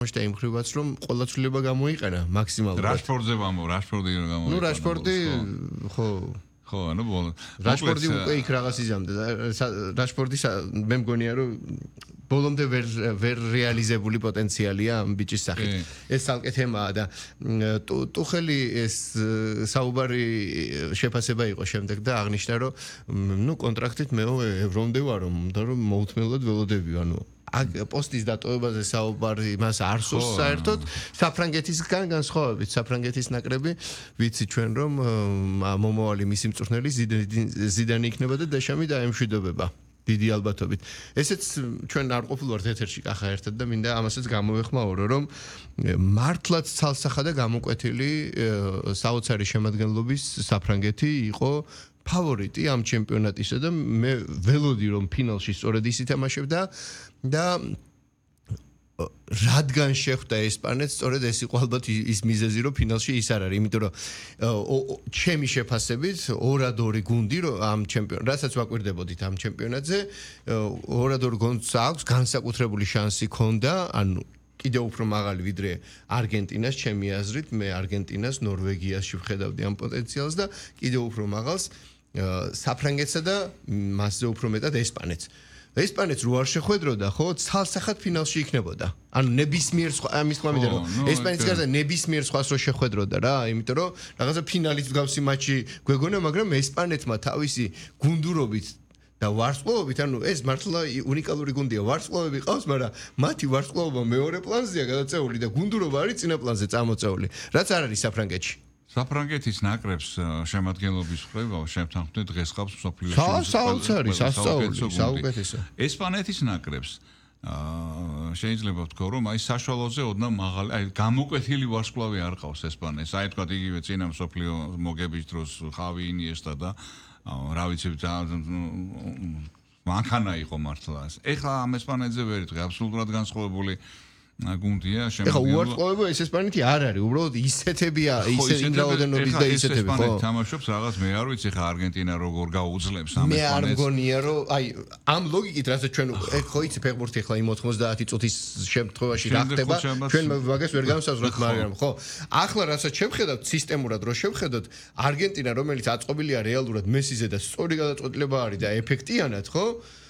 და იმ ხრივაც რომ ყველა ცვლილება გამოიყენა მაქსიმალურად. რაშფორდზე ვამბობ, რაშფორდი რომ გამოიყენა. ნუ რაშფორდი ხო ხო, ანუ ბოლო. რაშფორდი უკვე იქ რაღაც იზამდა და რაშფორდი მე მგონია რომ ბოლომდე ვერ რეალიზებული პოტენციალია ამ ბიჭის სახით. ეს ცალკე თემაა და ტუხელი ეს საუბარი შეფასება იყო შემდეგ და აღნიშნა რომ ნუ კონტრაქტით მე ევრომდე ვარო და რომ მოუთმელოდ ველოდები ანუ პოსტის დატოვებაზე საუბარი მას არ სურს საერთოდ საფრანგეთისგან განსხვავებით საფრანგეთის ნაკრები ვიცი ჩვენ რომ მომავალი მისი მწვრთნელი ზიდანი იქნება და დეშამი დაემშვიდობება დიდი ალბათობით ესეც ჩვენ არ ყოფილვართ ეთერში კახა ერთად და მინდა ამასაც გამოვეხმაურო რომ მართლაც ცალსახა და გამოკვეთილი საოცარი შემადგენლობის საფრანგეთი იყო ფავორიტი ამ ჩემპიონატისა და მე ველოდი რომ ფინალში სწორედ ის ითამაშებდა და რადგან შეხვდა ესპანეთს სწორედ ეს იყო ალბათ ის მიზეზი რომ ფინალში ის არ არის იმიტომ რომ ჩემი შეფასებით 2-2 გუნდი რომ ამ ჩემპიონატ რასაც ვაკვირდებოდით ამ ჩემპიონატზე 2-2 გუნდს აქვს განსაკუთრებული შანსი ქონდა ანუ კიდევ უფრო მაღალი ვიდრე არგენტინას ჩემი აზრით მე არგენტინას ნორვეგიაში ვხედავდი ამ პოტენციალს და კიდევ უფრო მაღალს საფრანგეთსა და მასზე უფრო მეტად ესპანეთს ესპანეთს რო არ შეხვედროდა ხო ცალსახად ფინალში იქნებოდა ანუ ნებისმიერ სხვა ამის თქმა მინდა რომ ესპანეთის გარდა ნებისმიერ სხვას რო შეხვედროდა რა იმიტომ რომ რაღაცა ფინალის მსგავსი მატჩი გვეგონა მაგრამ ესპანეთმა თავისი გუნდურობით და ვარსკვლავობით ანუ ეს მართლა უნიკალური გუნდია ვარსკვლავები ყავს მაგრამ მათი ვარსკვლავობა მეორე პლანზეა გადაწეული და გუნდურობა არის წინა პლანზე წამოწეული რაც არ არის საფრანგეთში საფრანგეთის ნაკრებს შემადგენლობის ხდება შემთანხმდით დღეს ყავს მსოფლიოში საოცარი საუკეთესო ესპანეთის ნაკრებს შეიძლება ვთქვა რომ აი საშუალოზე ოდნავ მაღალი აი გამოკვეთილი ვარსკვლავი არ ყავს ესპანეთს აი თქვა იგივე წინა მსოფლიო მოგების დროს ხავი ინიესტა და რა ვიცი მანქანა იყო მართლა ეხლა ამ ესპანეთზე ვერ იტყვი აბსოლუტურად განსხვავებული გუნდია შემდგომ ეხლა უარსკვლავება ეს ესპანეთი არ არის უბრალოდ ისეთებია ისე იმ რაოდენობის და ისეთები ხო ესპანეთი თამაშობს რაღაც მე არ ვიცი ეხლა არგენტინა როგორ გაუძლებს ამ ესპანეთს მე არ მგონია რომ აი ამ ლოგიკით რასაც ჩვენ ხო იცი ფეხბურთი ეხლა იმ 90 წუთის შემთხვევაში რა ხდება ჩვენ მაგას ვერ განსაზღვროთ მაგრამ ხო ახლა რასაც შევხედავთ სისტემურად რო შევხედოთ არგენტინა რომელიც აწყობილია რეალურად მესიზე და სწორი გადაწყვეტილება არის და ეფექტიანად ხო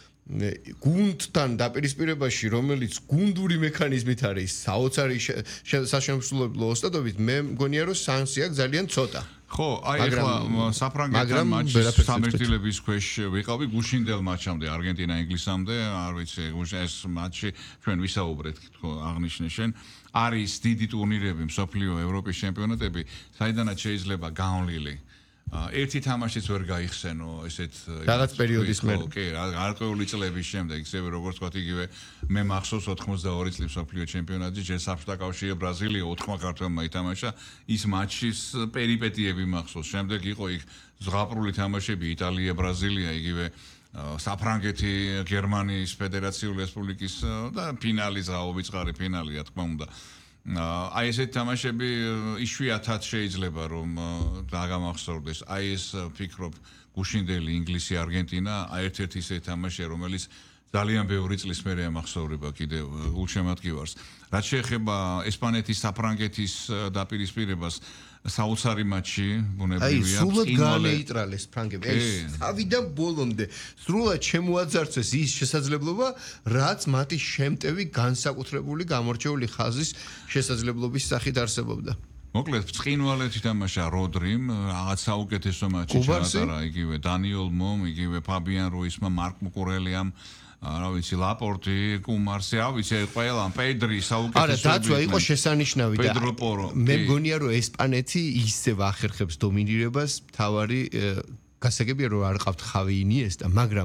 გუნდთან დაპირისპირებაში რომელიც გუნდური მექანიზმით არის საოცარი საშემსრულებლო ოსტატობით მე მგონია რომ შანსი აქვს ძალიან ცოტა ხო აი ახლა საფრანგეთთან მატჩის სამერთილების ქვეშ ვიყავი გუშინდელ მატჩამდე არგენტინა ინგლისამდე არ ვიცი ეს მატჩი ჩვენ ვისაუბრეთ თქო აღნიშნე შენ არის დიდი ტურნირები მსოფლიო ევროპის ჩემპიონატები საიდანაც შეიძლება გავლილი ერთი თამაშიც ვერ გაიხსენო ესეთ რაღაც პერიოდის მერე. კი, გარკვეული წლების შემდეგ, ისევე როგორც თქვა იგივე მე მახსოვს 82 წლის მსოფლიო ჩემპიონატში ჯერ საბჭოთა კავშირი ბრაზილია 4 ქართველმა ითამაშა ის მატჩის პერიპეტიები მახსოვს. შემდეგ იყო იქ ზღაპრული თამაშები იტალია, ბრაზილია, იგივე საფრანგეთი, გერმანიის ფედერაციული რესპუბლიკის და ფინალი ზაობიწყარი ფინალი რა თქმა უნდა. აი ესეთ თამაშები იშვიათად შეიძლება რომ დაგამახსოვრდეს აი ეს ფიქრობ გუშინდელი ინგლისი არგენტინა ერთ-ერთი ისეთი თამაშია რომელიც ძალიან ბევრი წლის მერე ამახსოვრება კიდევ გულშემატკივარს რაც შეეხება ესპანეთის საფრანგეთის დაპირისპირებას საოცარი მატჩი ბუნებრივია სრულად განეიტრალეს ფრანგები ეს თავიდან ბოლომდე სრულად შემოაძარცეს ის შესაძლებლობა რაც მათი შემტევი განსაკუთრებული გამორჩეული ხაზის შესაძლებლობის სახით არსებობდა მოკლედ ბრწყინვალეთ თამაშა როდრიმ რაღაც საუკეთესო მატჩი ჩაატარა იგივე დანიელ მომ იგივე ფაბიან რუისმა მარკ მუკურელიამ რა ვიცი ლაპორტი კუმარსი რა ვიცი ყველა პედრი საუკეთესო არა დაცვა იყო შესანიშნავი და მე მგონია რომ ესპანეთი ისევ ახერხებს დომინირებას თავარი გასაგებია რომ არ ყავთ ხავი ინიესტა მაგრამ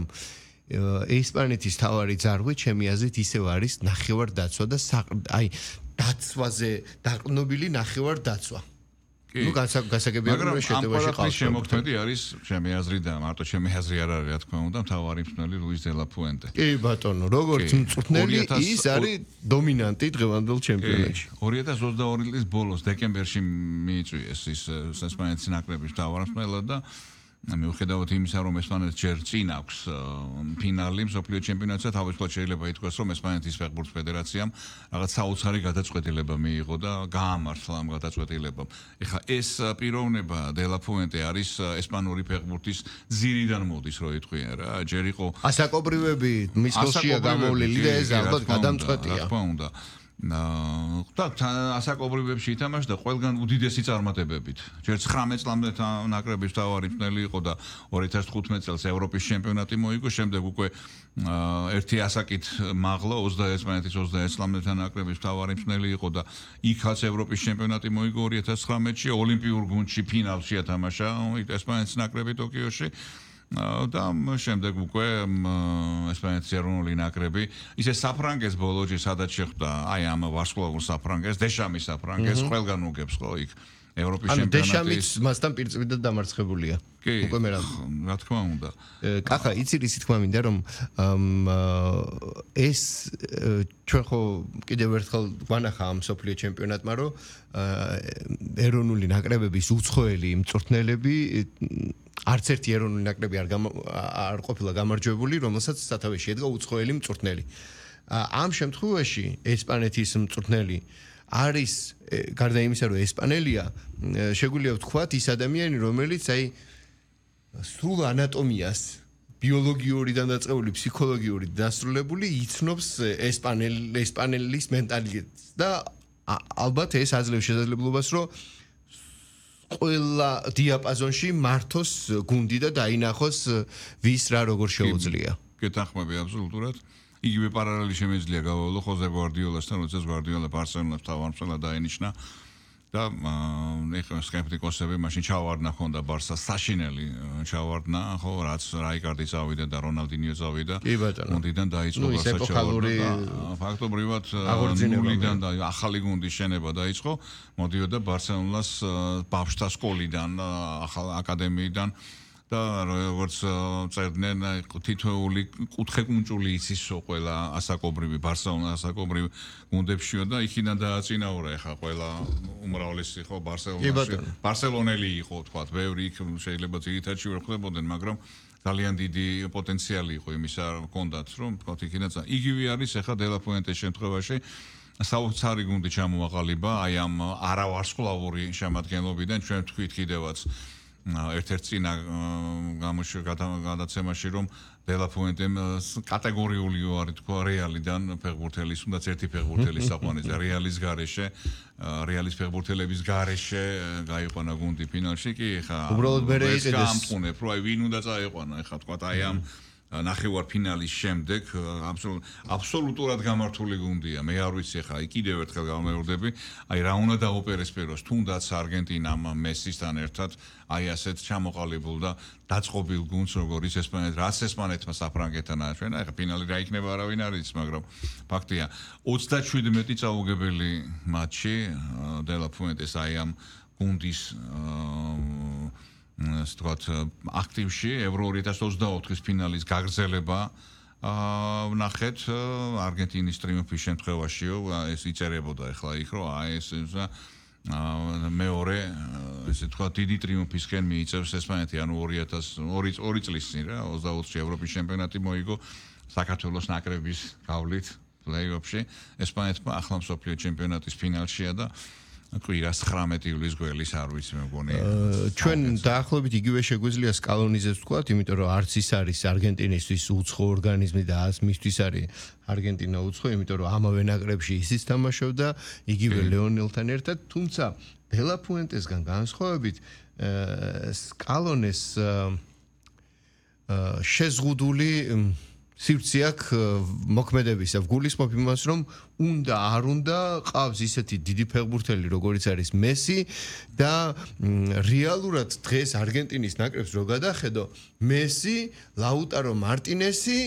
ესპანეთის თავარი ძარღვი ჩემი აზრით ისევ არის ნახევარ დაცვა და აი დაცვაზე დაყნობილი ნახევარ დაცვა ну გასაგებია რომ შეტევაში ყავს შემოქმედი არის ჩემი აზრი და მარტო ჩემი აზრი არ არის რა თქმა უნდა მთავარი მწვრთნელი ლუის დე ლა პუენტე კი ბატონო როგორც მწვრთნელი ის არის დომინანტი დღევანდელ ჩემპიონატში 2022 წლის ბოლოს დეკემბერში მიიწვიეს ის ესპანეთის ნაკრების მთავარ მწვრთნელად და მიუხედავად იმისა, რომ ესპანეთს ჯერ წინ აქვს ფინალი მსოფლიო ჩემპიონატზე, თავისუფლად შეიძლება ითქვას, რომ ესპანეთის ფეხბურთის ფედერაციამ რაღაც საოცარი გადაწყვეტილება მიიღო და გაამართლა ამ გადაწყვეტილებამ. ეხლა ეს პიროვნება დე ლა ფუენტე არის ესპანური ფეხბურთის ძირიდან მოდის, რო იტყვიან რა. ჯერ იყო ასაკობრივები მის ხელშია გამოვლილი და ეს ალბათ გადამწყვეტია. რა თქმა უნდა. და ასაკობრივებში ითამაშდა ყველგან უდიდესი წარმატებებით. ჯერ 19 წლამდე ნაკრების თავარი მწვრთნელი იყო და 2015 წელს ევროპის ჩემპიონატი მოიგო, შემდეგ უკვე ერთი ასაკით მაღლა 21 წლამდე ნაკრების თავარი მწვრთნელი იყო და იქაც ევროპის ჩემპიონატი მოიგო 2019-ში, ოლიმპიურ გუნდში ფინალში ათამაშა ესპანეთის ნაკრები ტოკიოში. და შემდეგ უკვე ესპანეთის ეროვნული ნაკრები ისე საფრანგეს ბოლოჯი სადაც შეხვდა აი ამ ვარსკვლავურ საფრანგეს დეშამის საფრანგეს ყველგან უგებს ხო იქ ევროპის ჩემპიონატის დეშამის მასთან პირწილად დამარცხებულია უკვე მე რა თქმა უნდა კახა იცი რისი თქმა მინდა რომ ეს ჩვენ ხო კიდევ ერთხელ გვანახა ამ სოფლიო ჩემპიონატმა რომ ეროვნული ნაკრებების უცხოელი მწვრთნელები არც ერთი ეროვნული ნაკრები არ ყოფილა გამარჯვებული, რომელსაც სათავეში ედგა უცხოელი მწვრთნელი. ამ შემთხვევაში ესპანეთის მწვრთნელი არის გარდა იმისა, რომ ესპანელია, შეგვიძლია ვთქვათ ის ადამიანი, რომელიც აი სრულ ანატომიას ბიოლოგიურიდან დაწყებული ფსიქოლოგიური დასრულებული იცნობს ესპანელის მენტალიტეტს და ალბათ ეს აძლევს შესაძლებლობას, რომ ყველა დიაპაზონში მართოს გუნდი და დაინახოს ვის რა როგორ შეუძლია. გეთანხმები აბსოლუტურად. იგივე პარალელი შემეძლია გავავლო ხოზე გვარდიოლასთან, როდესაც გვარდიოლა ბარსელონას თავმჯდომარედ დაენიშნა და ეხლა სკეპტიკოსები მაშინ ჩავარდნა ხონდა ბარსას საშინელი ჩავარდნა, ხო, რაც რაიკარდი წავიდა და რონალდინიო წავიდა. გუნდიდან დაიწყო ბარსა ჩავარდნა. ფაქტობრივად ნულიდან და ახალი გუნდის შენება დაიწყო. მოდიოდა ბარსელონას ბავშვთა სკოლიდან, ახალ აკადემიიდან და როგორც წერდნენ თითოეული კუთხე-კუნჭული იცის ყველა ასაკობრივი ბარსელონა ასაკობრივი გუნდებშიო და იქიდან დააწინაურა ეხა ყველა უმრავლესი ხო ბარსელონელი იყო თქვათ ბევრი იქ შეიძლება ძირითადში ვერ ხდებოდნენ მაგრამ ძალიან დიდი პოტენციალი იყო იმისა ჰქონდათ რომ თქვათ იქიდან იგივე არის ეხა დე ლა ფუენტეს შემთხვევაში საოცარი გუნდი ჩამოაყალიბა აი ამ არავარსკვლავური შემადგენლობიდან ჩვენ თქვით კიდევაც ერთ-ერთ წინა გადაცემაში რომ დე ლა ფუენტემ კატეგორიული ვარი თქვა რეალიდან ფეხბურთელის თუნდაც ერთი ფეხბურთელის საყვანეზე რეალის გარეშე რეალის ფეხბურთელების გარეშე გაიყვანა გუნდი ფინალში კი ხა უბრალოდ მე ეს გამწუნებ რომ აი ვინ უნდა წაიყვანა ხა თქვა აი ამ ნახევარ ფინალის შემდეგ აბსოლუტურად გამართული გუნდია. მე არ ვიცი ხა კიდევ ერთხელ გამეორდები, აი რა უნდა დაოპერესპეროს თუნდაც არგენტინამ მესისთან ერთად, აი ასეთ ჩამოყალიბულ და დაწყობილ გუნდს როგორ ის ესპანეთ, რაც ესპანეთმა საფრანგეთთან აჩვენა, ხა ფინალი რა იქნება არავინ არ იცის, მაგრამ ფაქტია 37 წაუგებელი მატჩი დე ლა ფუენტეს აი ამ გუნდის სწორად აქტივში ევრო 2024-ის ფინალის გაგრძელება ვნახეთ არგენტინის ტრიუმფის შემთხვევაშიო ეს იწერებოდა ახლა იქ რომ აი ეს მეორე ესე თქვა დიდი ტრიუმფისკენ მიიწევს ესპანეთი ანუ 2002 წლის წინ რა 24-ში ევროპის ჩემპიონატი მოიგო საქართველოს ნაკრების გავლით პლეი-ოფში ესპანეთმა ახლა მსოფლიო ჩემპიონატის ფინალშია და კვირას 19 ივლისს გველის არ ვიცი მე მგონი ჩვენ დაახლოებით იგივე შეგვიძლია სკალონიზებს ვთქვათ იმიტომ რომ არც ის არის არგენტინისთვის უცხო ორგანიზმი და არც მისთვის არის არგენტინა უცხო იმიტომ რომ ამავე ნაკრებში ისიც თამაშობდა იგივე ლეონელთან ერთად თუმცა დე ლა ფუენტესგან განსხვავებით სკალონეს შეზღუდული სივრცე აქვს მოქმედებისა გულისხმობ იმას რომ უნდა არ უნდა ყავს ისეთი დიდი ფეხბურთელი როგორიც არის მესი და რეალურად დღეს არგენტინის ნაკრებს რო გადახედო მესი, ლაუტარო მარტინესი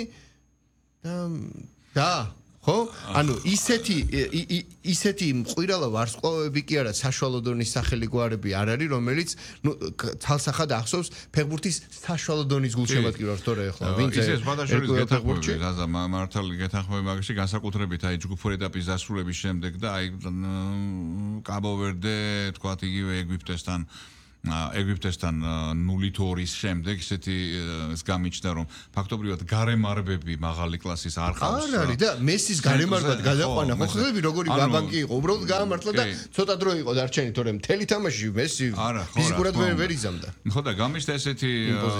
და ხო? ანუ ისეთი მყირალა ვარსკვლავები კი არა საშუალო დონის სახელი გვარები არ არის რომელიც ნუ თალსახად ახსოვს ფეხბურთის საშუალო დონის გულშემატკივარს თორე ახლა ვინც ეს ბადაშორის გეთანხმები რაზა მართალი გეთანხმები მაგაში განსაკუთრებით აი ჯგუფურ ეტაპის დასრულების შემდეგ და აი კაბო ვერდე თქვათ იგივე ეგვიპტესთან ეგვიპტესთან 0-2-ის შემდეგ ისეთი ეს გამიჩნდა რომ ფაქტობრივად გარემარბები მაღალი კლასის არ ყავს. არ არის და მესის გარემარბად გადაყვანა. ხო ხედავი როგორი ბაბანკი იყო. უბრალოდ გაამართლა და ცოტა დრო იყო დარჩენი, თორემ მთელი თამაში მესი ფიზიკურად ვერ იზამდა. ხო და გამიჩნდა ესეთი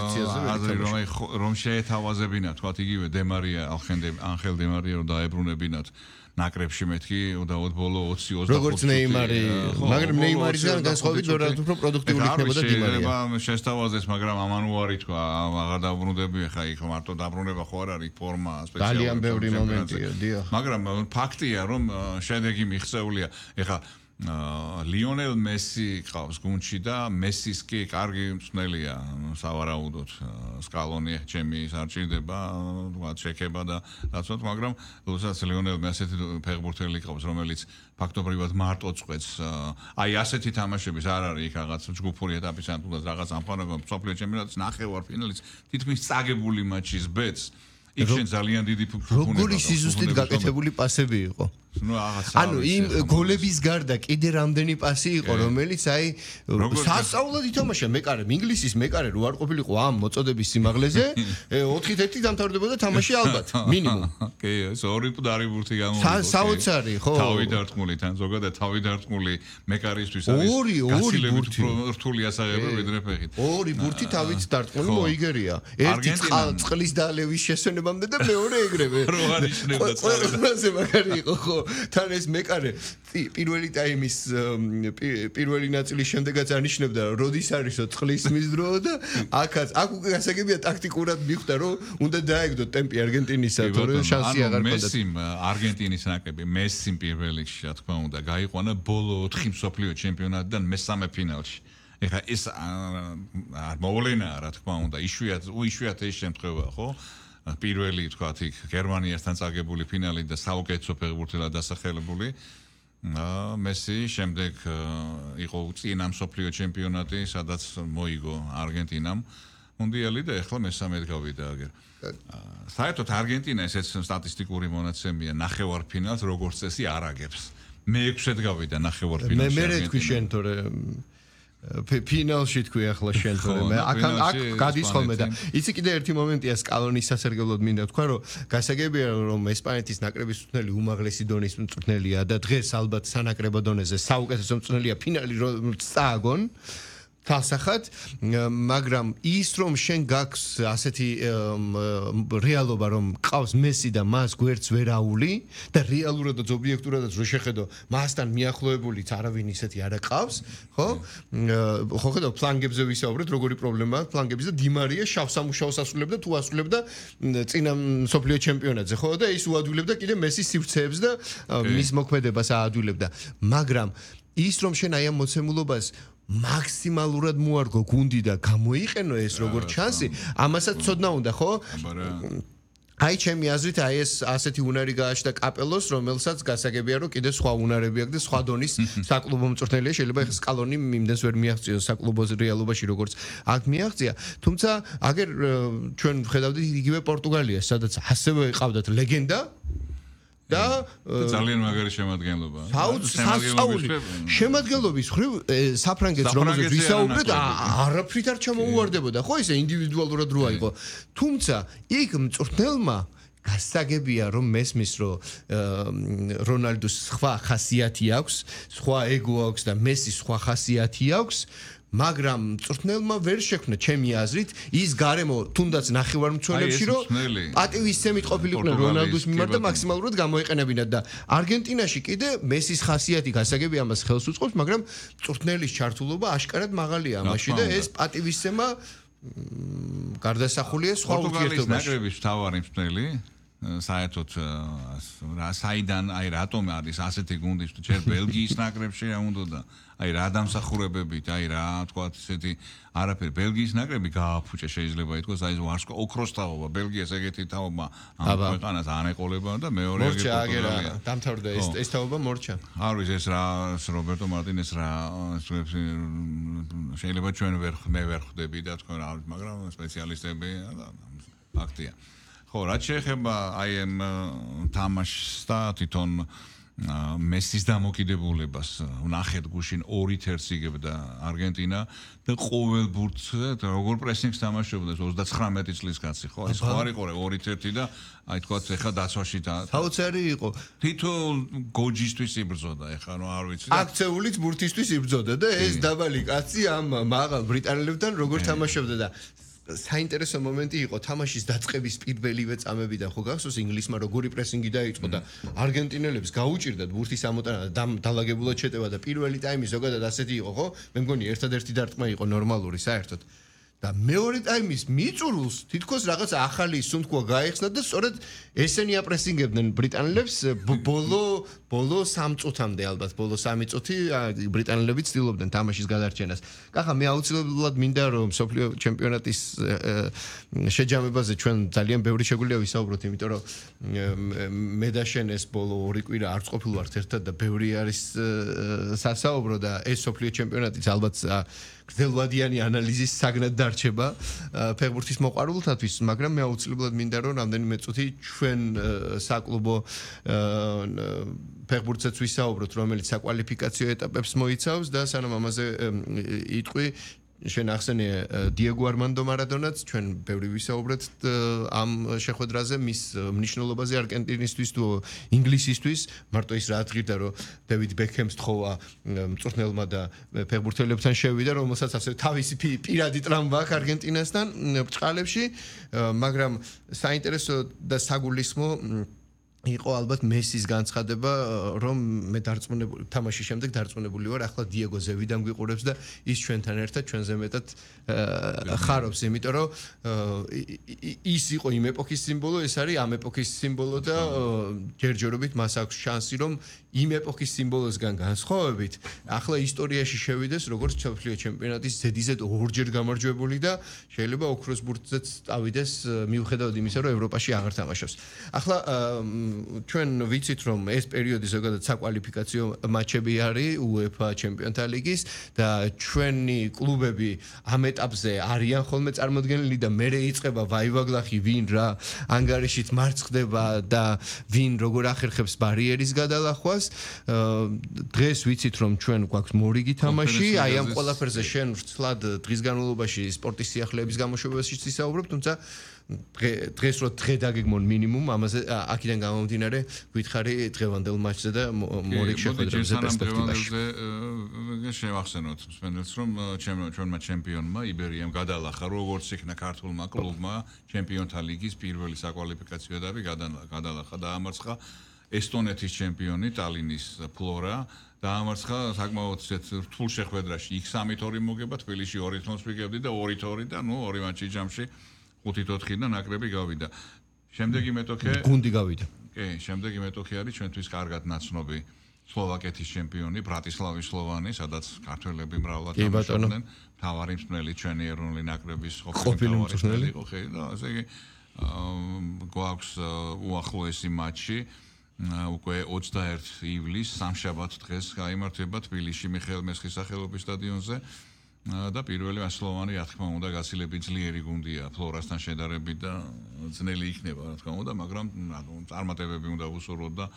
რომ შეეთავაზებინა თქვა იგივე დემარია ანხელ დემარია რომ დაებრუნებინათ ნაკრებში მეთქი უდაოდ ბოლო 20-25 როგორც ნეიმარი, მაგრამ ნეიმარისგან განსხვავებით ვერად უფრო პროდუქტიული იქნებოდა დიმარია. შესთავაზეს, მაგრამ ამან უარი თქვა, აღარ დაბრუნდები ხა იქ მარტო დაბრუნება ხო არ არის ფორმა სპეციალური. ძალიან ბევრი მომენტია, დიახ. მაგრამ ფაქტია რომ შედეგი მიღწეულია. ეხა ლიონელ მესი ყავს გუნდში და მესის კი კარგი მწვრთნელია სავარაუდოდ სკალონი ჩემი სარჭირდება თქვა შექება და რაცოთ მაგრამ როდესაც ლიონელ მესეთი ფეხბურთელი ყავს რომელიც ფაქტობრივად მარტო წყვეტს აი ასეთი თამაშების არ არის იქ რაღაც ჯგუფური ეტაპის ან თუნდაც რაღაც ამფარაგო მსოფლიო ჩემპიონატის ნახევარფინალის თითქმის წაგებული მატჩის ბეტს იქ შენ ძალიან დიდი ფუფუნება როგორი სიზუსტით გაკეთებული პასები იყო ანუ იმ გოლების გარდა კიდე რამდენი პასი იყო რომელიც აი სასწაულად ითამაშა მეკარე ინგლისის მეკარე რო არ ყოფილიყო ამ მოწოდების სიმაღლეზე 4-1 დამთავრდებოდა თამაში ალბათ მინიმუმ კი ეს ორი პუდარი ბურთი გამოვიდა საოცარი ხო თავი დარტყმული თან ზოგადად თავი დარტყმული მეკარისთვის არის ორი ბურთი რთული ასაღები ვიდრე ფეხით ორი ბურთი თავით დარტყმული მოიგერია ერთი წყლის დალევის შესვენებამდე და მეორე ეგრევე რო არიშნებდა ყველაზე მაგარი იყო ხო თან ეს მეკარე პირველი ტაიმის პირველი ნაწილის შემდეგაც ანიშნებდა როდის არისო წყლის მისდრო და აქ უკვე გასაგებია ტაქტიკურად მიხვდა რომ უნდა დაეგდო ტემპი არგენტინისა თორემ შანსი აღარ ჰქონდა მესიმ არგენტინის ნაკრები მესიმ პირველ რიგში რა თქმა უნდა გაიყვანა ბოლო 4 მსოფლიო ჩემპიონატიდან მესამე ფინალში ეხა ეს მოვლენაა რა თქმა უნდა იშვიათ ეს შემთხვევა ხო პირველი თქვათ იქ გერმანიასთან წაგებული ფინალი და საუკეთესო ფეხბურთელად დასახელებული მესი შემდეგ იყო წინა მსოფლიო ჩემპიონატი სადაც მოიგო არგენტინამ მუნდიალი და ეხლა მესამედ გავიდა აგერ საერთოდ არგენტინა ესეც სტატისტიკური მონაცემია ნახევარფინალს როგორც წესი არ აგებს მე-6-ად გავიდა ნახევარფინალში მე თქვი შენ თორე ფინალში თქვი ახლა შენ თორემ აქ გადის ხოლმე და იცი კიდე ერთი მომენტია სკალონის სასარგებლოდ მინდა თქვა რომ გასაგებია რომ ესპანეთის ნაკრების მწვრთნელი უმაღლესი დონის მწვრთნელია და დღეს ალბათ სანაკრებო დონეზე საუკეთესო მწვრთნელია ფინალი რომ წააგონ თასახად მაგრამ ის რომ შენ გაქვს ასეთი რეალობა რომ ყავს მესი და მას გვერდს ვერ აული და რეალურად და ობიექტურადაც რო შეხედო მასთან მიახლოებულიც არავინ ისეთი არ აკავს ხო ხო ხედავ ფლანგებზე ვისაუბრეთ როგორი პრობლემაა ფლანგების და დიმარია შავ სამუშაოს ასრულებდა თუ ასრულებდა წინა მსოფლიო ჩემპიონატზე ხო და ის უადვილებდა კიდე მესის სივრცეებს და მის მოქმედებას აადვილებდა მაგრამ ის რომ შენ აი ამ მოცემულობას მაქსიმალურად მოარგო გუნდი და გამოიყენო ეს როგორც ჩანსი ამასაც ცოდნა უნდა ხო აი ჩემი აზრით აი ეს ასეთი უნარი გააჩნდა კაპელოს რომელსაც გასაგებია რომ კიდე სხვა უნარები აქვს და სხვა დონის საკლუბო მწვრთნელია შეიძლება ეხლა სკალონი იმდენს ვერ მიაღწიოს საკლუბო რეალობაში როგორც აქ მიაღწია თუმცა აგერ ჩვენ ვხედავდით იგივე პორტუგალია სადაც ასევე ყავდათ ლეგენდა და ძალიან მაგარი შემადგენლობა. შემადგენლობის ხრივ საფრანგეთს რომელზეც ვისაუბრეთ არაფრით არ ჩამოუვარდებოდა ხო ესე ინდივიდუალურად რო აიყო. თუმცა იქ მწვრთნელმა გასაგებია რომ მესმის რომ რონალდოს სხვა ხასიათი აქვს, სხვა ეგო აქვს და მესის სხვა ხასიათი აქვს მაგრამ მწვრთნელმა ვერ შექმნა ჩემი აზრით ის გარემო თუნდაც ნახევარმცველებში რომ პატივისცემით ყოფილიყვნენ რონალდოს მიმართ და მაქსიმალურად გამოეყენებინათ და არგენტინაში კიდე მესის ხასიათი გასაგებია ამას ხელს უწყობს მაგრამ მწვრთნელის ჩართულობა აშკარად მაღალია ამაში და ეს პატივისცემა გარდასახულია სხვა ურთიერთობაში პორტუგალიის ნაკრების მთავარი მწვრთნელი საერთოდ საიდან აი რატომ არის ასეთი გუნდი ჯერ ბელგიის ნაკრებში რა უნდა და აი რა დამსახურებებით აი რა თქვა ესეთი არაფერი ბელგიის ნაკრები გააფუჭა შეიძლება ითქვას აი ვარსკო ოქროს თაობა ბელგიას ეგეთი თაობა ამ ქვეყანას ანეყოლება და მეორე მორჩა აგერა დამთავრდა ეს თაობა მორჩა არ ვიცი ეს რა რობერტო მარტინეს რა შეიძლება ჩვენ ვერ ხვდები და თქვენ რა მაგრამ სპეციალისტები ფაქტია ხო, რაც შეეხება აი ამ თამაშს და თვითონ მესის დამოკიდებულებას ნახეთ გუშინ 2-1 იგებდა არგენტინა და ყოველ ბურთზე როგორ პრესინგს თამაშობდა 39 წლის კაცი ხო ეს ხო არ იყო 2-1 და აი თქვა ეხა დაცვაში და საოცარი იყო თითოეულ გოჯისთვის იბრძოდა ეხა რა არ ვიცი აქცეულიც ბურთისთვის იბრძოდა და ეს დაბალი კაცი ამ მაღალ ბრიტანელებთან როგორ თამაშობდა და საინტერესო მომენტი იყო თამაშის დაწყების პირველივე წამებიდან ხო გახსოვს ინგლისმა როგორი პრესინგი დაიწყო და არგენტინელებს გაუჭირდათ ბურთის ამოტანა და დალაგებულად შეტევა და პირველი ტაიმი ზოგადად ასეთი იყო ხო მე მგონი ერთადერთი დარტყმა იყო ნორმალური საერთოდ და მეორე ტაიმის მიწურულს თითქოს რაღაც ახალი სუნთქვა გაიხსნა და სწორედ ესენი აპრესინგებდნენ ბრიტანელებს ბოლო 3 წუთამდე ალბათ ბოლო 3 წუთი ბრიტანელები ცდილობდნენ თამაშის გადარჩენას. კახა მე აუცილებლად მინდა რომ სოფლიო ჩემპიონატის შეჯამებაზე ჩვენ ძალიან ბევრი შეგვიძლია ვისაუბროთ, იმიტომ რომ მე და შენ ეს ბოლო 2 კვირა არც ყოფილვართ ერთად და ბევრი არის სასაუბრო და ეს სოფლიო ჩემპიონატიც ალბათ გრძელვადიანი ანალიზის საგნად დარჩება ფეხბურთის მოყვარულთათვის, მაგრამ მე აუცილებლად მინდა რომ რამდენიმე წუთი ჩვენ საკლუბო ფეხბურთსაც ვისაუბროთ, რომელიც საკვალიფიკაციო ეტაპებს მოიცავს და სანამ ამაზე იტყვი შენ ახსენე დიეგო არმანდო მარადონაც ჩვენ ბევრი ვისაუბრეთ ამ შეხვედრაზე მის მნიშვნელობაზე არგენტინისთვის თუ ინგლისისთვის მარტო ის რა აღირდა რომ დევიდ ბექჰემს თხოვა მწვრთნელმა და ფეხბურთელებთან შევიდა რომელსაც ასე თავისი პირადი ტრამვა აქვს არგენტინასთან ბრჭყალებში მაგრამ საინტერესო და საგულისხმო იყო ალბათ მესის განცხადება რომ მე დარწმუნებული თამაშის შემდეგ დარწმუნებული ვარ ახლა დიეგო ზევიდან გვიყურებს და ის ჩვენთან ერთად ჩვენზე მეტად ხარობს იმიტომ რომ ის იყო იმ ეპოქის სიმბოლო ეს არის ამ ეპოქის სიმბოლო და ჯერჯერობით მას აქვს შანსი რომ იმ ეპოქის სიმბოლოსგან განსხვავებით ახლა ისტორიაში შევიდეს როგორც სოფლიო ჩემპიონატის ზედიზედ ორჯერ გამარჯვებული და შეიძლება ოქროს ბურთზეც წავიდეს მიუხედავად იმისა რომ ევროპაში აღარ თამაშობს ახლა ჩვენ ვიცით რომ ეს პერიოდი ზოგადად საკვალიფიკაციო მატჩები არის UEFA ჩემპიონთა ლიგის და ჩვენი კლუბები ამ ეტაპზე არიან ხოლმე წარმოდგენილი და მერე იწყება ვაივაგლახი ვინ რა ანგარიშით მარცხდება და ვინ როგორ ახერხებს ბარიერის გადალახვას დღეს ვიცით რომ ჩვენ გვაქვს მორიგი თამაში აი ამ ყველაფერზე შენ ვრცლად დღის განმავლობაში სპორტის სიახლეების გამოშვებაში ვისაუბრებ თუმცა დღეს რო დღე დაგეგმონ მინიმუმ ამაზე აქედან გამომდინარე გვითხარი დღევანდელ მატჩზე და მორიგ შეხვედრებზე პერსპექტივაში შევახსენოთ მსმენელს რომ ჩვენმა ჩემპიონმა იბერიამ გადალახა როგორც იქნა ქართულმა კლუბმა ჩემპიონთა ლიგის პირველი საკვალიფიკაციო ეტაპი გადალახა დაამარცხა ესტონეთის ჩემპიონი ტალინის ფლორა დაამარცხა საკმაოდ რთულ შეხვედრაში X3-2 მოგება თბილისში 2-0 ვიგებდი და 2-2 და ნუ ორი მატჩი ჯამში 5-4 და ნაკრები გავიდა. შემდეგი მეტოქე გუნდი გავიდა. კი, შემდეგი მეტოქე არის ჩვენთვის კარგად ნაცნობი სლოვაკეთის ჩემპიონი ბრატისლავის სლოვანი, სადაც ქართველები მრავლად თამაშობდნენ. მთავარი მსმენელი ჩვენი ეროვნული ნაკრების ყოფილი მსმენელი იყო, ხო, და ასე იგი გვაქვს უახლოესი მატჩი უკვე 21 ივლისს სამშაბათ დღეს გაიმართება თბილისში მიხეილ მესხის სახელობის სტადიონზე. და პირველი ასლოვანი რა თქმა უნდა გაცილებით ძლიერი გუნდია ფლორასთან შედარებით და ძნელი იქნება რა თქმა უნდა მაგრამ წარმატებები უნდა უსურვოთ და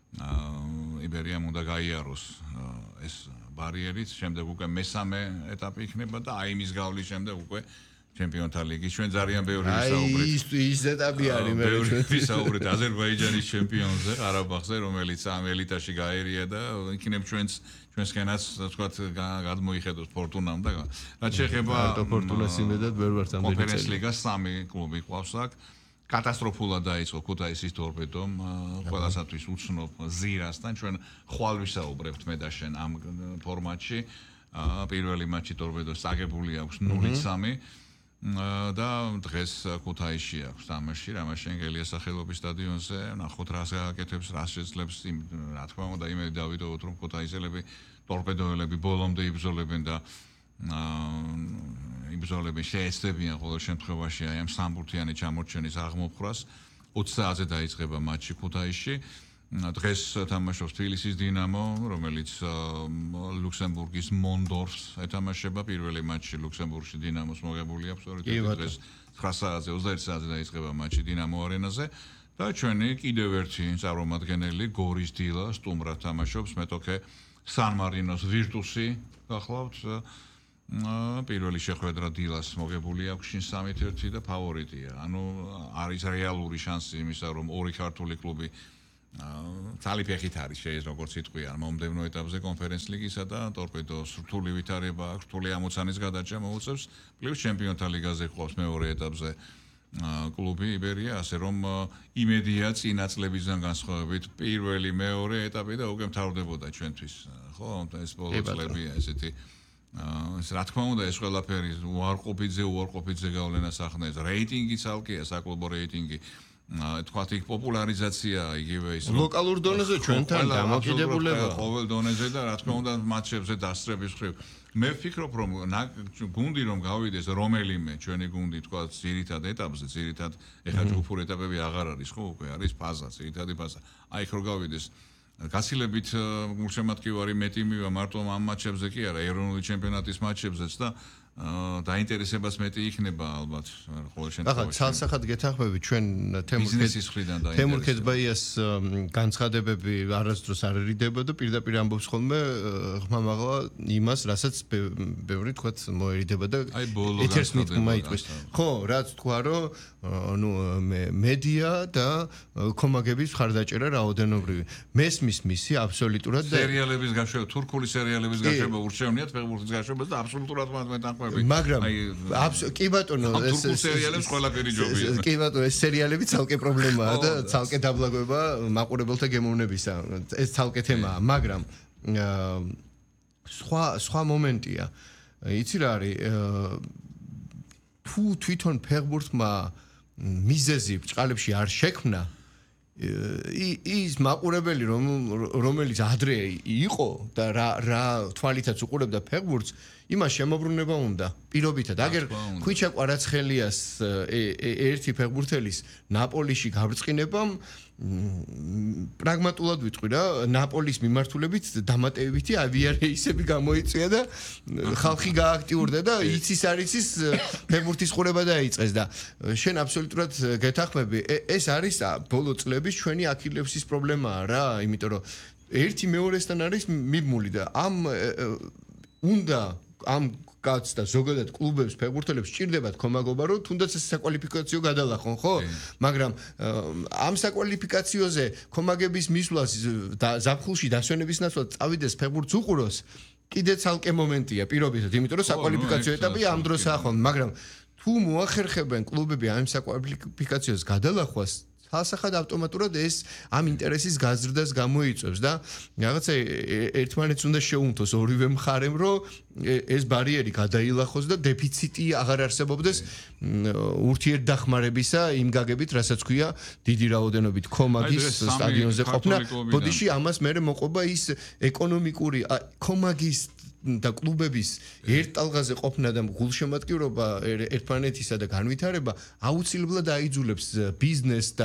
იბერიამ უნდა გაიაროს ეს ბარიერიც შემდეგ უკვე მესამე ეტაპი იქნება და აი მის გავლის შემდეგ უკვე ჩემპიონთა ლიგის ჩვენ ძალიან ბევრი ვისაუბრეთ ის ეტაპი არის მე ვისაუბრეთ აზერბაიჯანის ჩემპიონზე ყარაბაღზე რომელიც ამ ელიტაში გაერია და იქნებ ჩვენსკენაც თქვათ გადმოიხედოს ფორტუნამ და რაც შეეხება ფორტუნას იმედად ვერ ვართ ამდენი კონფერენს ლიგას 3 კლუბი ყავს აქ კატასტროფულად დაიწყო ქუთაისის ტორპედომ ყველასათვის უცნობ ზირასთან ჩვენ ხვალ ვისაუბრებთ მე და შენ ამ ფორმატში პირველი მატჩი ტორპედოს აგებული აქვს 0-3 და დღეს ქუთაისში აქვს თამაში რამაშენგელია სახელობის სტადიონზე ნახოთ რას გააკეთებს რას შეძლებს რა თქმა უნდა იმედი დავიდოთ რომ ქუთაისელები ტორპედოელები ბოლომდე იბრძოლებენ და იბრძოლებენ შეეცდებიან ყოველ შემთხვევაში აი ამ სამბურთიანი ჩამორჩენის აღმოფხვრას 20 საათზე დაიწყება მატჩი ქუთაისში დღეს თამაშობს თბილისის დინამო რომელიც ლუქსემბურგის მონდორფს ეთამაშება პირველი მატჩი ლუქსემბურგში დინამოს მოგებული აქვს სწორედ დღეს 9 საათზე 21 საათზე დაიწყება მატჩი დინამო არენაზე და ჩვენი კიდევ ერთი წარმომადგენელი გორის დილა სტუმრად თამაშობს მეტოქე სან მარინოს ვირტუსი გახლავთ პირველი შეხვედრა დილას მოგებული აქვს შინ 3-1 და ფავორიტია. ანუ არის რეალური შანსი იმისა, რომ ორი ქართული კლუბი ძალი ფეხით არის შეიძლება როგორც იტყვიან მომდევნო ეტაპზე კონფერენს ლიგისა და ტორპედოს რთული ვითარება აქვს, რთული ამოცანის გადაჭრა მოუწევს, პლუს ჩემპიონთა ლიგაზე ყავს მეორე ეტაპზე კლუბი იბერია, ასე რომ იმედია წინა წლებიდან განსხვავებით პირველი მეორე ეტაპი და უკვე მთავრდებოდა ჩვენთვის. ხო, ეს ბოლო წლებია ესეთი რა თქმა უნდა ეს ყველაფერი უარყოფითზე გავლენას ახდენს. რეიტინგი ცალკეა, საკლუბო რეიტინგი. თქვათ იქ პოპულარიზაცია იგივე ის ლოკალურ დონეზე ჩვენთან დამოკიდებულება ყოველ დონეზე და რა თქმა უნდა მატჩებზე დასწრების ხრივ. მე ვფიქრობ რომ გუნდი რომ გავიდეს რომელიმე ჩვენი გუნდი თქვათ ძირითად ეტაპზე, ძირითად ეხლა ჯგუფურ ეტაპები აღარ არის ხო უკვე არის ფაზა, ძირითადი ფაზა. აი ხო გავიდეს გაცილებით გულშემატკივარი მეტი მივა მარტო ამ მატჩებზე კი არა, ეროვნული ჩემპიონატის მატჩებზეც და დაინტერესებას მეტი იქნება ალბათ ყოველ შემთხვევაში. ახლა ცალსახად გეთანხმები ჩვენ თემურ ქედბაიას განცხადებები არასდროს არ ერიდება და პირდაპირ ამბობს ხოლმე ხმამაღლა იმას, რასაც ბევრი თქვათ მოერიდება და ეთერს მიტყვა იტყვის. ხო, რაც თქვა რომ ნუ მედია და კომაგების მხარდაჭერა რაოდენობრივი. მესმის მისი აბსოლუტურად და სერიალების გაშვება, თურქული სერიალების გაშვება ურჩევნიათ ფეხბურთის გაშვებას და აბსოლუტურად მეთანხმები. მაგრამ კი ბატონო ეს სერიალებს ყველაფერი ჯობია. კი ბატონო ეს სერიალები ცალკე პრობლემაა და ცალკე დაბლაგება მაყურებელთა გემოვნებისა. ეს ცალკე თემაა, მაგრამ სხვა მომენტია. იცი რა არის თუ თვითონ ფეხბურთმა მიზეზი ბჭყალებში არ შექმნა ის მაყურებელი რომელიც ადრე იყო და რა თვალითაც უყურებდა ფეხბურთს იმას შემოbrunება უნდა პირობითად აგერ ხვიჩა კვარაცხელიას ერთი ფეხბურთელის ნაპოლიში გაბრწყინებამ პრაგმატულად ვიტყვი რა ნაპოლის მიმართულებით დამატებითი ავიარეისები გამოიწვია და ხალხი გააქტიურდა და იცის არიცის ფეხბურთის ყურება დაიწყეს და შენ აბსოლუტურად გეთახმები ეს არის ბოლო წლების ჩვენი აქილევსის პრობლემაა რა იმიტომ რომ ერთი მეორესთან არის მიბმული და უნდა ამ კაც და ზოგადად კლუბებს ფეხბურთელებს სჭირდებათ კომაგობა რომ თუნდაც ეს საკვალიფიკაციო გადალახონ ხო მაგრამ ამ საკვალიფიკაციოზე კომაგების მისვლას ზაფხულში დასვენების ნაცვლად წავიდეს ფეხბურთს უყუროს კიდე ცალკე მომენტია პირობითად იმიტომ რომ საკვალიფიკაციო ეტაპი ამ დროსაა ხოლმე მაგრამ თუ მოახერხებენ კლუბები ამ საკვალიფიკაციოს გადალახვას ასახად ავტომატურად ეს ამ ინტერესის გაზრდას გამოიწვევს და რაღაცა ერთმანეთს უნდა შეუნთოს ორივე მხარემ რომ ეს ბარიერი გადაილახოს და დეფიციტი აღარ არსებობდეს ურთიერთდახმარებისა იმ გაგებით რასაც ქვია დიდი რაოდენობით კომაგის სტადიონზე ყოფნა ბოდიში ამას მე მოყვება ის ეკონომიკური კომაგის და კლუბების ერთ ტალღაზე ყოფნა და გულშემატკივრობა ერთმანეთისა და განვითარება აუცილებლად აიძულებს ბიზნესს და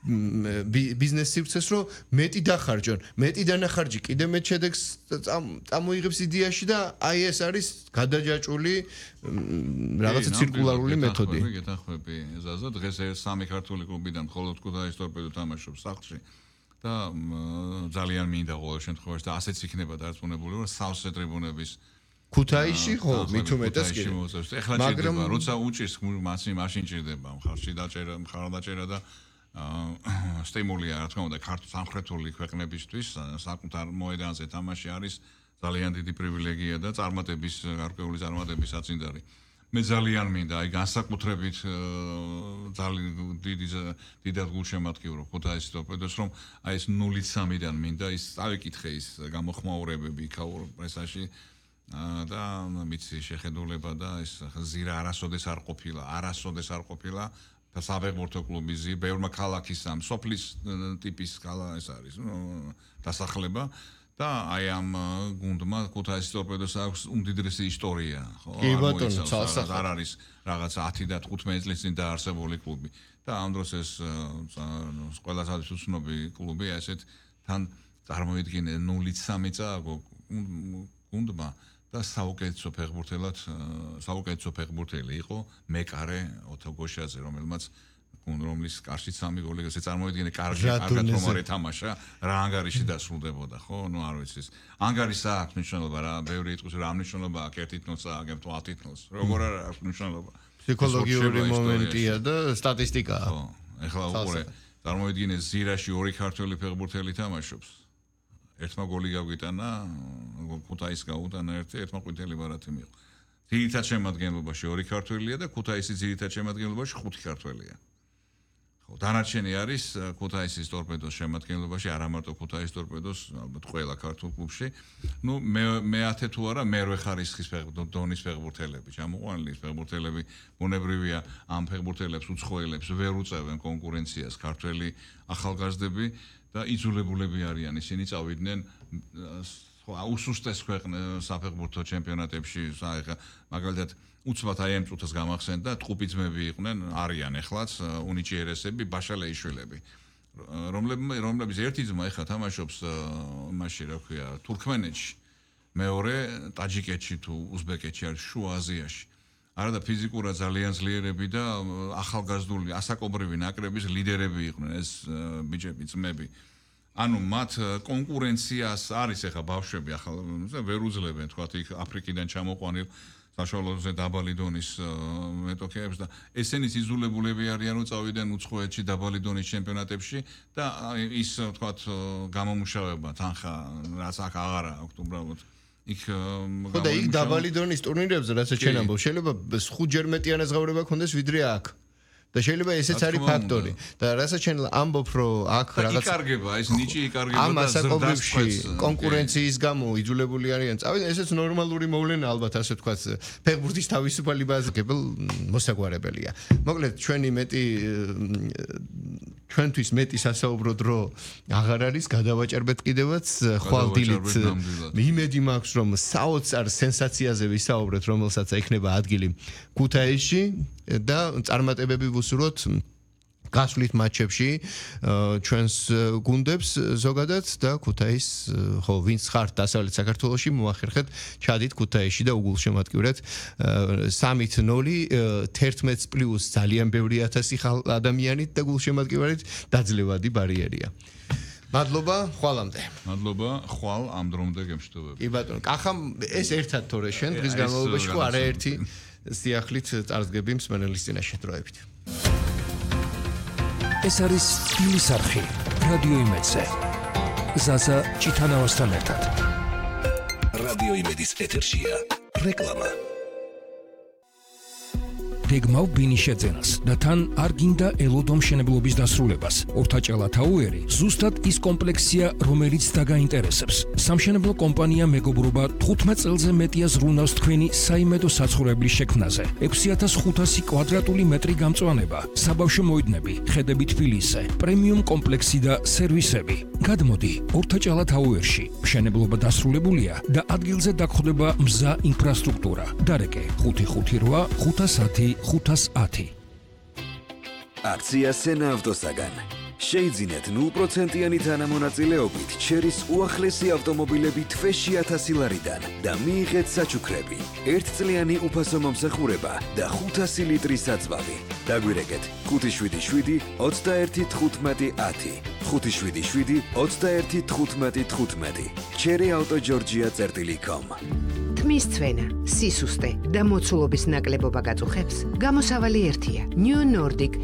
ბიზნეს სივრცეს რომ მეტი დახარჯონ, მეტი დანახარჯი კიდე მეტ შედეგს წამოიღებს იდეაში და აი ეს არის გადაჯაჭვული რაღაცა ცირკულარული მეთოდი. გეთანხმები ზაზა დღეს სამი ქართული კლუბიდან მხოლოდ ქუთაისის ტორპედო თამაშობს სახლში. და ძალიან მინდა ყოველ შემთხვევაში და ასეც იქნება დარწმუნებული რომ სავსე ტრიბუნების ქუთაისში ხო მით უმეტეს კი ეხლა ჭირდება როცა უჭირს მაშინ ჭირდება მხარში დაჭერა მხარდაჭერა და სტიმულია რა თქმა უნდა სამხრეთული ქვეყნებისთვის საკუთარ მოედანზე თამაში არის ძალიან დიდი პრივილეგია და წარმატების გარკვეული წარმატების საწინდარი მე ძალიან მინდა აი განსაკუთრებით ძალიან დიდად გულშემატკივრო ქუთაისის ტორპედოს რომ აი ეს 0-3-დან მინდა ის წავიკითხე ის გამოხმაურებები იქაურ პრესაში და მიცი შეხედულება და ეს ზირა არასოდეს არ ყოფილა და საფეხბურთო კლუბი ზი ბევრმა ქალაქის ამ სოფლის ტიპის კალა ეს არის დასახლება და აი ამ გუნდმა ქუთაისის ტორპედოს აქვს უმდიდრესი ისტორია ხო არ არის რაღაც 10 და 15 წლის წინ დაარსებული კლუბი და ამ დროს ეს ყველასათვის უცნობი კლუბი ასეთ თან წარმოიდგინე 0-3 წააგო გუნდმა და საუკეთესო ფეხბურთელი იყო მეკარე ოთო გოშაძე რომელმაც რომლის კარში 3 გოლი ესე წარმოიდგინე კარგად რომ არ ეთამაშა რა ანგარიში დასრულდებოდა ხო ნუ არ ვიცი ანგარიშს აქვს მნიშვნელობა რა ბევრი იტყვის რა მნიშვნელობა აქვს 1-0-ს აგებ 10-0-ს როგორ არ აქვს მნიშვნელობა ფსიქოლოგიური მომენტია და სტატისტიკაა ხო ეხლა უყურე წარმოიდგინე ზირაში 2 ქართველი ფეხბურთელი თამაშობს ერთმა გოლი გავიტანა ქუთაისს გაუტანა ერთი ერთმა ყვითელი ბარათი მიიღო ძირითად შემადგენლობაში 2 ქართველია და ქუთაისის ძირითად შემადგენლობაში 5 ქართველია ხო დანარჩენი არის ქუთაისის ტორპედოს შემადგენლობაში არა მარტო ქუთაისის ტორპედოს ალბათ ყველა ქართულ კლუბში ნუ მე-10 თუ არა მერვე ხარისხის დონის ფეხბურთელები ჩამოყვანილი ფეხბურთელები ბუნებრივია ამ ფეხბურთელებს უცხოელებს ვერ უწევენ კონკურენციას ქართველი ახალგაზრდები და იძულებულები არიან ისინი წავიდნენ უსუსტეს ქვეყნ საფეხბურთო ჩემპიონატებში ხა მაგალითად უცბად აი ამ წუთას გამახსენდა ტყუპიძმები იყვნენ არიან ეხლაც უნიჭიერესები ბაშალეიშვილები რომლების ერთი ძმა ეხლა თამაშობს მასში რა ქვია თურქმენეთში მეორე ტაჯიკეთში თუ უზბეკეთში არის შუა აზიაში არა და ფიზიკურად ძალიან ძლიერები და ახალგაზრდული ასაკობრივი ნაკრების ლიდერები იყვნენ ეს ბიჭები ძმები ანუ მათ კონკურენციას არის ახლა ბავშვები ახლა ვერ უძლებენ თქვათ იქ აფრიკიდან ჩამოყვანილ საშუალოზე დაბალი დონის მეტოქეებს და ესენიც იძულებულები არიან რომ წავიდნენ უცხოეთში დაბალი დონის ჩემპიონატებში და ის თქვათ გამომუშავება თანხა რაც აქ აღარა აქვს უბრალოდ იქ ხო და იქ დაბალი დონის ტურნირებზე რასაც ჩვენ ამბობ შეიძლება 5-ჯერ მეტი ანაზღაურება ქონდეს ვიდრე აქ და შეიძლება ესეც არის ფაქტორი და რასაც ჩვენ ამბობ რომ აქ რაღაც იკარგება ეს ნიჭი იკარგება და ზრდასწყვეტს კონკურენციის გამო იძულებული არიან წავიდნენ ესეც ნორმალური მოვლენა ალბათ ასე ვთქვათ ფეხბურთის თავისუფალი ბაზისებელ მოსაგვარებელია მოკლედ ჩვენთვის მეტი სასაუბრო დრო აღარ არის გადავაჭერბეთ კიდევაც ხვალდილით იმედი მაქვს რომ საოცარ სენსაციაზე ვისაუბრეთ რომელსაც ექნება ადგილი ქუთაისში და წარმატებები ვუსურვოთ გასვლით მატჩებში ჩვენს გუნდებს ზოგადად და ქუთაის ხო ვინც ხართ დასავლეთ საქართველოში მოახერხეთ ჩადით ქუთაისში და უგულშემატკივრეთ 3-0 11+ ძალიან ბევრი 1000 ადამიანით და გულშემატკივარით დაძლევადი ბარიერია მადლობა ხვალამდე მადლობა ხვალ ამ დრომდე გემშვიდობები კი ბატონო კახამ ეს ერთად თორე შენ დღის განმავლობაში ხო არაერთი სიახლით წარსდგები მსმენელის წინაშე დროებით ეს არის სტილის არხი რადიო იმედზე ზაზა ჭიტანავასთან ერთად რადიო იმედის ეთერშია რეკლამა გეგმავ ბინის შეძენას და თან არ გინდა ელოდო მშენებლობის დასრულებას. ორთაჭალა თაუერი ზუსტად ის კომპლექსია, რომელიც დაგაინტერესებს. სამშენებლო კომპანია მეგობრობა 15 წელზე მეტია ზრუნავს თქვენი საიმედო საცხოვრებლის შექმნაზე. 6500 კვადრატული მეტრი გამწვანება, საბავშვო მოედნები, ხედები თბილისზე, პრემიუმ კომპლექსი და სერვისები. გადმოდი ორთაჭალა თაუერში. მშენებლობა დასრულებულია და ადგილზე დაგხვდება მზა ინფრასტრუქტურა. დარეკე 558 510 510. აქცია სენა ავტოსაგან. შეიძინეთ 0%-იანი თანამონაწილეობით ჩერის უახლესი ავტომობილები თვეში 1000 ლარიდან და მიიღეთ საჩუქრები, 1 წლიანი უფასო მომსახურება და 500 ლიტრი საწვავი. დაგვირეკეთ 577 21 15 10 577 21 15 15 cherryautogeorgia.com თმის წვენა, სისუსტე და მოცულობის ნაკლებობა გაწუხებს, გამოსავალი ერთია. New Nordic